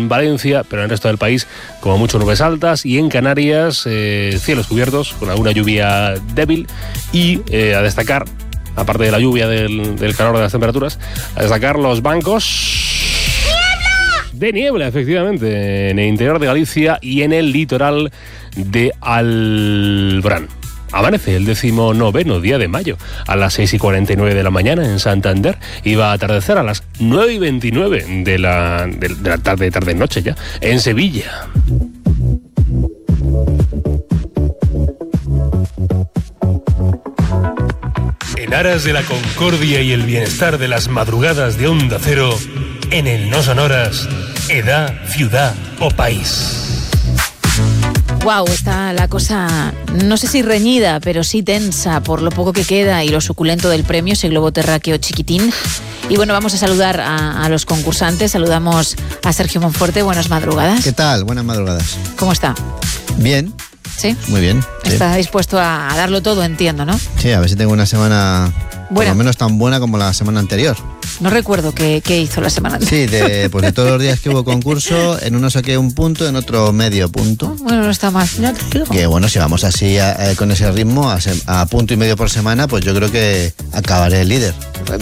Valencia, pero en el resto del país como mucho nubes altas, y en Canarias cielos cubiertos con alguna lluvia débil y a destacar, aparte de la lluvia del calor de las temperaturas, a destacar los bancos de niebla, efectivamente, en el interior de Galicia y en el litoral de Albrán. Amanece el 19º día de mayo a las 6:49 de la mañana en Santander, y va a atardecer a las 9:29 de la tarde-noche ya en Sevilla. En aras de la concordia y el bienestar de las madrugadas de Onda Cero, en el No Sonoras, edad, ciudad o país. Wow, está la cosa, no sé si reñida, pero sí tensa por lo poco que queda y lo suculento del premio, ese globo terráqueo chiquitín. Y bueno, vamos a saludar a los concursantes. Saludamos a Sergio Monforte. Buenas madrugadas. ¿Qué tal? Buenas madrugadas. ¿Cómo está? Bien. ¿Sí? Muy bien. Está dispuesto a darlo todo, entiendo, ¿no? Sí, a ver si tengo una semana por lo menos tan buena como la semana anterior. No recuerdo qué hizo la semana anterior. Sí, pues de todos los días que hubo concurso, en uno saqué un punto, en otro medio punto. Bueno, no está mal. Ya te digo. Que bueno, si vamos así con ese ritmo, a punto y medio por semana, pues yo creo que acabaré el líder.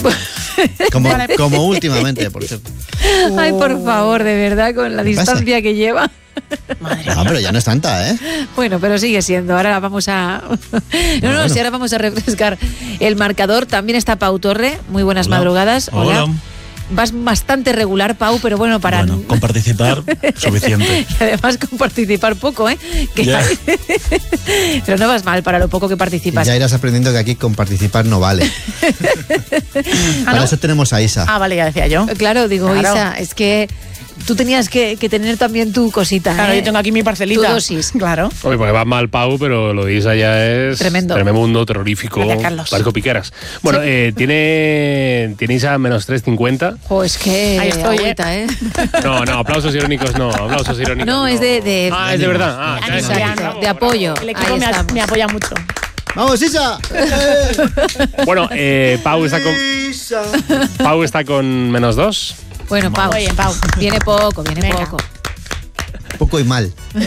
Como últimamente, por cierto. Ay, por favor, de verdad, con la distancia que lleva. Madre no, pero ya no es tanta, ¿eh? Bueno, pero sigue siendo. Ahora vamos a... No, si ahora vamos a refrescar el marcador. También está Pau Torre. Muy buenas madrugadas. Hola. Vas bastante regular, Pau, pero bueno, con participar, suficiente. Y además con participar poco, ¿eh? Pero no vas mal para lo poco que participas. Ya irás aprendiendo que aquí con participar no vale. Para eso tenemos a Isa. Vale, ya decía yo. Claro, digo, claro. Isa, es que tú tenías que tener también tu cosita. Claro, yo tengo aquí mi parcelita. Tu dosis. Claro. Oye, pues va mal, Pau, pero lo de Isa ya es tremendo, terrorífico, barco piqueras. Bueno, ¿sí? tiene Isa menos 3,50. Es que ahí estoy, ¿eh? No, aplausos irónicos no, No, es de es de verdad. Exacto, de apoyo. El equipo me apoya mucho. ¡Vamos, Isa! Bueno, Pau está con menos 2. Bueno, Pau, viene poco. Poco y mal. No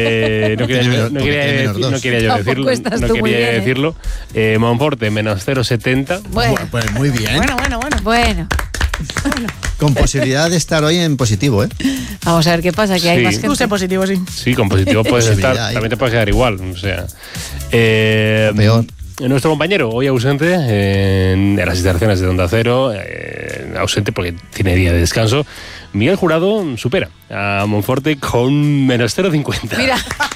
quería yo decirlo. Monforte, menos 0,70. Bueno, pues muy bien. Bueno. Con posibilidad de estar hoy en positivo, ¿eh? Vamos a ver qué pasa, que hay más gente. Tú sé positivo, sí. Sí, con positivo puedes estar. También te puedes quedar igual. O sea. Peor. Nuestro compañero, hoy ausente en las instalaciones de Onda Cero, ausente porque tiene día de descanso, Miguel Jurado supera a Monforte con menos 0,50. Mira.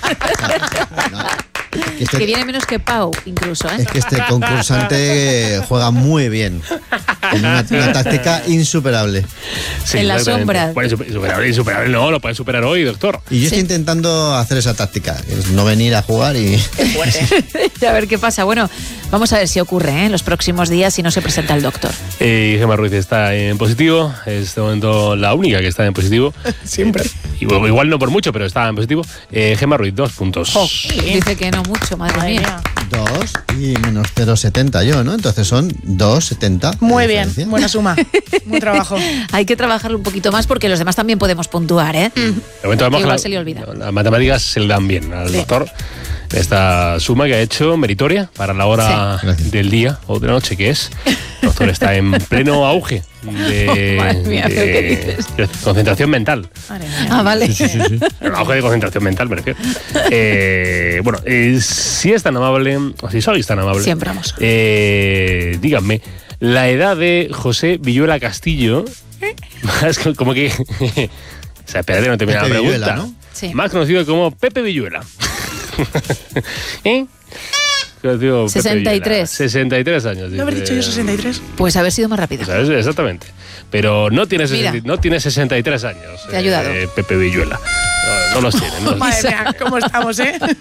Que viene menos que Pau, incluso, ¿eh? Es que este concursante juega muy bien. Con una táctica insuperable. Sí, en la sombra. Bueno, insuperable no, lo puedes superar hoy, doctor. Y yo estoy intentando hacer esa táctica, que es no venir a jugar y... A ver qué pasa. Bueno, vamos a ver si ocurre en los próximos días si no se presenta el doctor. Gemma Ruiz está en positivo, es de momento la única que está en positivo. Siempre. Igual no por mucho, pero está en positivo. Gemma Ruiz, 2 puntos. Dice que no mucho, madre mía. 2 y menos 0,70 yo, ¿no? Entonces son 2,70. Muy bien, buena suma. Buen trabajo. Hay que trabajarlo un poquito más porque los demás también podemos puntuar, ¿eh? De momento igual se le olvida. Las matemáticas se le dan bien al doctor. Esta suma que ha hecho meritoria para la hora del día o de la noche que es. El doctor está en pleno auge de concentración mental. Vale. Sí. El auge de concentración mental, me refiero. Si es tan amable, o si sois tan amable, siempre vamos. Díganme, la edad de José Villuela Castillo, es como que... O sea, espérate, no termina la pregunta. Villuela, ¿no? Sí. Más conocido como Pepe Villuela. 63. 63 años. ¿No haber dicho yo 63? Pues haber sido más rápido. ¿Sabes? Exactamente. Pero no tiene 63 años. Te ha ayudado. Pepe Villuela. No los tiene. Madre mía, ¿cómo estamos,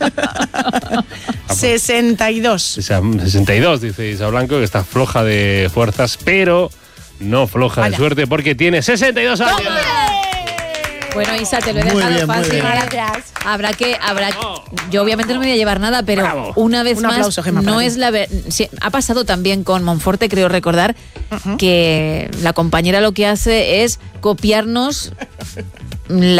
62. 62, dice Isa Blanco, que está floja de fuerzas, pero no floja de suerte porque tiene 62 años. Bueno, Isa, te lo he dejado fácil. Gracias. Habrá que yo obviamente no me voy a llevar nada, pero una vez Un más aplauso, Gemma, no es ha pasado también con Monforte, creo recordar, que la compañera lo que hace es copiarnos